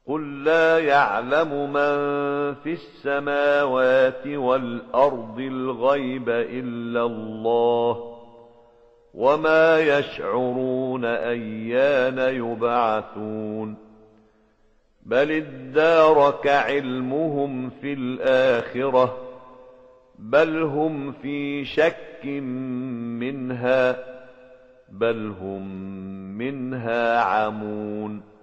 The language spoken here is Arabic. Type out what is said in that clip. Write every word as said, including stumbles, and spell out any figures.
قل لا يعلم من في السماوات والأرض الغيب إلا الله وما يشعرون أيان يبعثون بل ادارك علمهم في الآخرة بل هم في شك منها بل هم منها عمون